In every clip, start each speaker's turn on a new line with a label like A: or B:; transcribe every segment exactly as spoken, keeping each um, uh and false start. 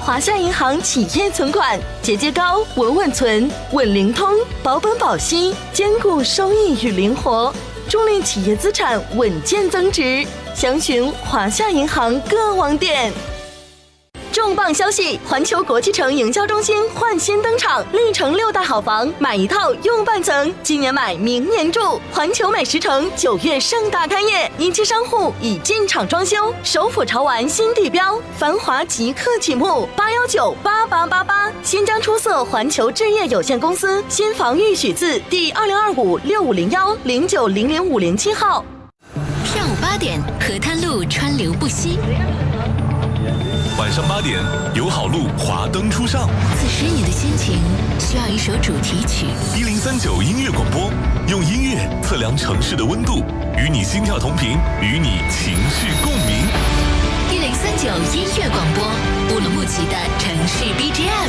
A: 华夏银行企业存款，节节高，稳稳存，稳灵通，保本保息，兼顾收益与灵活，助力企业资产稳健增值。详询华夏银行各网点。重磅消息！环球国际城营销中心焕新登场，历城六大好房，买一套用半层，今年买明年住。环球美食城九月盛大开业，一期商户已进场装修，首府潮玩新地标，繁华即刻启幕。八幺九八八八八，新疆出色环球置业有限公司新房预许字第二零二五六五零幺零九零零五零七号。
B: 上午八点，河滩路川流不息。
C: 晚上八点，友好路华灯初上。
B: 此时你的心情需要一首主题曲。
C: 一零三九音乐广播，用音乐测量城市的温度，与你心跳同频，与你情绪共鸣。
B: 一零三九音乐广播，乌鲁木齐的城市 B G M。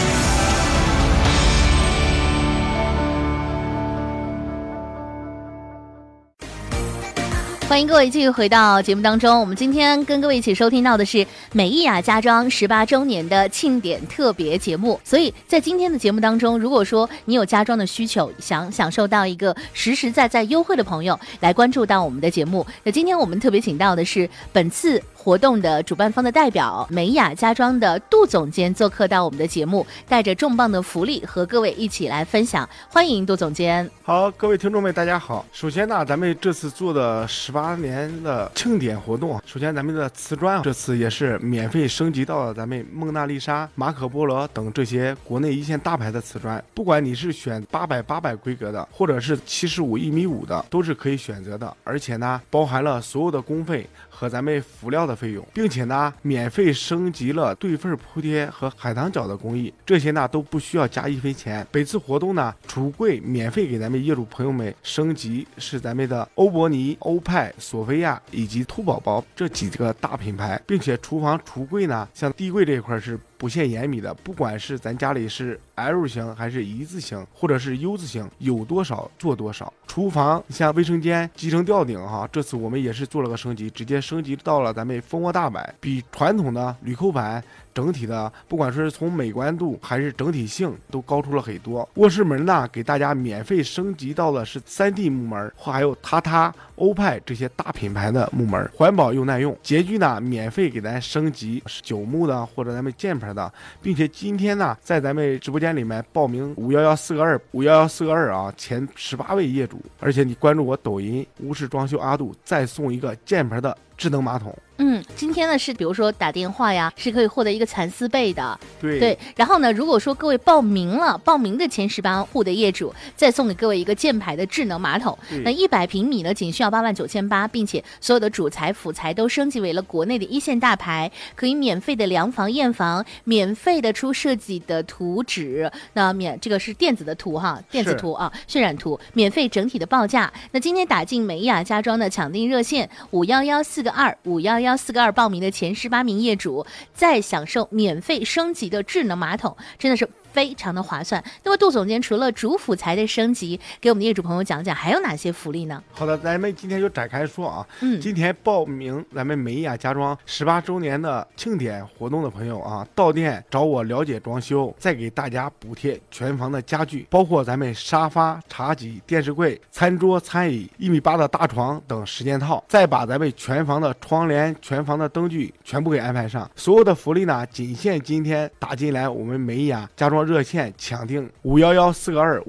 D: 欢迎各位继续回到节目当中，我们今天跟各位一起收听到的是美意雅家装十八周年的庆典特别节目。所以在今天的节目当中，如果说你有家装的需求，想享受到一个实实在在优惠的朋友，来关注到我们的节目。那今天我们特别请到的是本次活动的主办方的代表美雅家装的杜总监做客到我们的节目，带着重磅的福利和各位一起来分享。欢迎杜总监。
E: 好，各位听众们大家好。首先呢，咱们这次做的十八年的庆典活动，首先咱们的瓷砖这次也是免费升级到了咱们蒙娜丽莎、马可波罗等这些国内一线大牌的瓷砖，不管你是选八百八百规格的，或者是七十五一米五的，都是可以选择的。而且呢，包含了所有的工费和咱们辅料的费用，并且呢，免费升级了对缝铺贴和海棠角的工艺，这些呢都不需要加一分钱。本次活动呢，橱柜免费给咱们业主朋友们升级，是咱们的欧珀尼、欧派、索菲亚以及兔宝宝这几个大品牌，并且厨房橱柜呢，像地柜这一块是不限延米的，不管是咱家里是 L 型还是一字型或者是 U 字型，有多少做多少。厨房像卫生间集成吊顶哈，这次我们也是做了个升级，直接升级到了咱们蜂窝大板，比传统的铝扣板整体的不管是从美观度还是整体性都高出了很多。卧室门呢，给大家免费升级到了是 三 D 木门，还有塔塔、欧派这些大品牌的木门，环保又耐用。洁具呢，免费给咱升级是九木的或者咱们键盘的，并且今天呢，在咱们直播间里面报名五一一四个二五一一四个二啊，前十八位业主，而且你关注我抖音无事装修阿杜，再送一个键盘的智能马桶。
D: 嗯，今天呢是比如说打电话呀，是可以获得一个蚕丝被的。
E: 对
D: 对，然后呢，如果说各位报名了，报名的前十八户的业主，再送给各位一个箭牌的智能马桶。那一百平米呢，仅需要八万九千八，并且所有的主材辅材都升级为了国内的一线大牌，可以免费的量房验房，免费的出设计的图纸，那免这个是电子的图哈，电子图啊，渲染图，免费整体的报价。那今天打进美雅家装的抢订热线五幺幺四个二五幺幺四个二报名的前十八名业主，再享受免费升级的智能马桶，真的是非常的划算。那么杜总监除了主辅材的升级，给我们的业主朋友讲讲还有哪些福利呢？
E: 好的，咱们今天就展开说啊。
D: 嗯，
E: 今天报名咱们美雅家装十八周年的庆典活动的朋友啊，到店找我了解装修，再给大家补贴全房的家具，包括咱们沙发、茶几、电视柜、餐桌、餐椅、一米八的大床等十件套，再把咱们全房的窗帘、全房的灯具全部给安排上。所有的福利呢，仅限今天打进来我们美雅家装热线抢订五幺幺四个二